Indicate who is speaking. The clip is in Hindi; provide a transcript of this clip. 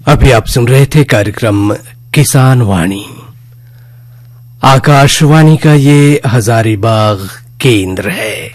Speaker 1: अभी आप सुन रहे थे कार्यक्रम किसान वाणी। आकाशवाणी का ये हजारीबाग केंद्र है।